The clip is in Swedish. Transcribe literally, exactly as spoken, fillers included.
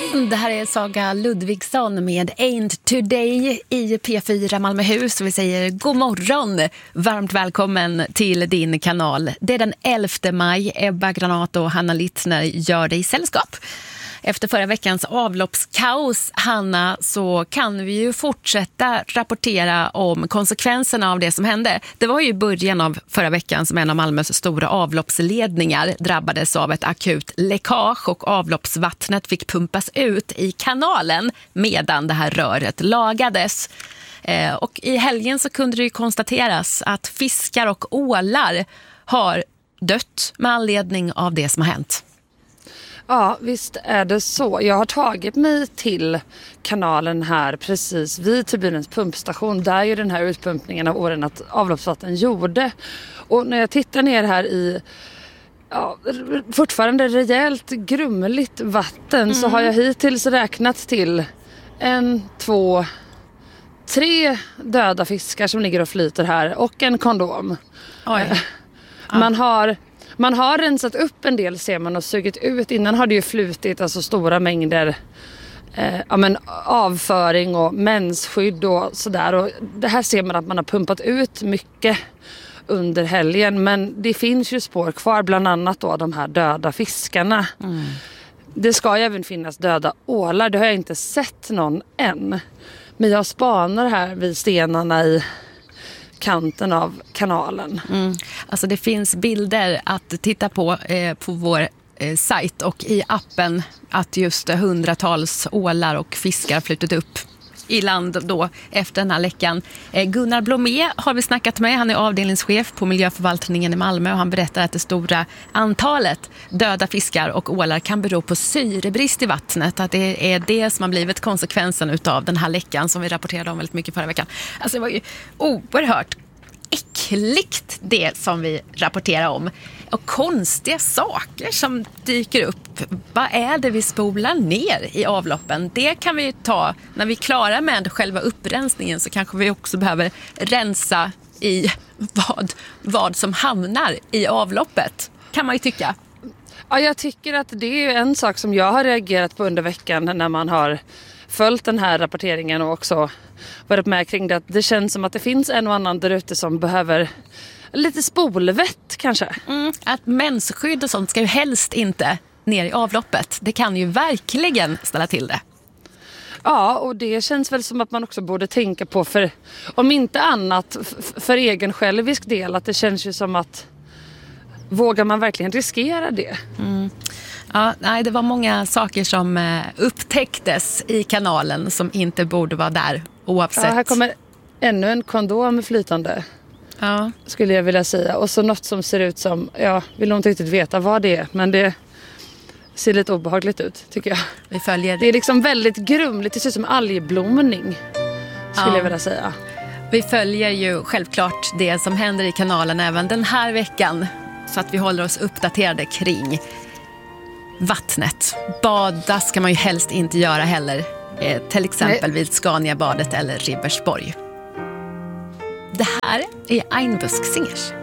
Det här är Saga Ludvigsson med Ain't Today i P fyra Malmöhus. Vi säger god morgon, varmt välkommen till din kanal. Det är den elfte maj, Ebba Granat och Hanna Littner gör dig sällskap. Efter förra veckans avloppskaos, Hanna, så kan vi ju fortsätta rapportera om konsekvenserna av det som hände. Det var ju i början av förra veckan som en av Malmös stora avloppsledningar drabbades av ett akut läckage och avloppsvattnet fick pumpas ut i kanalen medan det här röret lagades. Eh, och i helgen så kunde det ju konstateras att fiskar och ålar har dött med anledning av det som har hänt. Ja, visst är det så. Jag har tagit mig till kanalen här precis vid Turbinens pumpstation där ju den här utpumpningen av årenat avloppsvatten gjorde. Och när jag tittar ner här i ja, fortfarande rejält grumligt vatten mm. så har jag hittills räknat till en, två, tre döda fiskar som ligger och flyter här och en kondom. Oj. Man har... Man har rensat upp en del, ser man, och sugit ut. Innan har det ju flutit alltså stora mängder eh, ja, men avföring och mensskydd och sådär. Och det här ser man att man har pumpat ut mycket under helgen. Men det finns ju spår kvar, bland annat då de här döda fiskarna. Mm. Det ska ju även finnas döda ålar, det har jag inte sett någon än. Men jag spanar här vid stenarna i kanten av kanalen. Mm. Alltså det finns bilder att titta på eh, på vår eh, sajt och i appen att just hundratals ålar och fiskar flyttat upp i land då efter den här läckan. Eh, Gunnar Blomé har vi snackat med. Han är avdelningschef på miljöförvaltningen i Malmö och han berättar att det stora antalet döda fiskar och ålar kan bero på syrebrist i vattnet. Att det är det som har blivit konsekvensen utav den här läckan som vi rapporterade om väldigt mycket förra veckan. Alltså det var ju oerhört äckligt det som vi rapporterar om. Och konstiga saker som dyker upp. Vad är det vi spolar ner i avloppen? Det kan vi ta när vi är klara med själva upprensningen, så kanske vi också behöver rensa i vad, vad som hamnar i avloppet. Kan man ju tycka. Ja, jag tycker att det är en sak som jag har reagerat på under veckan när man har följt den här rapporteringen och också varit med kring det. Att det känns som att det finns en och annan där ute som behöver lite spolvett kanske. Mm, att mensskydd och sånt ska ju helst inte ner i avloppet. Det kan ju verkligen ställa till det. Ja, och det känns väl som att man också borde tänka på, för om inte annat f- för egen självisk del, att det känns ju som att vågar man verkligen riskera det? Mm. Ja, nej, det var många saker som upptäcktes i kanalen som inte borde vara där oavsett. Ja, här kommer ännu en kondom flytande. Ja. Skulle jag vilja säga. Och så något som ser ut som, ja, vill nog inte riktigt veta vad det är, men det ser lite obehagligt ut tycker jag. Vi följer. Det är liksom väldigt grumligt, det ser ut som algblomning skulle ja. jag vilja säga. Vi följer ju självklart det som händer i kanalen även den här veckan, så att vi håller oss uppdaterade kring vattnet. Bada ska man ju helst inte göra heller, eh, till exempel Nej. vid Scaniabadet eller Ribersborg. Det här är Einbusk Singers.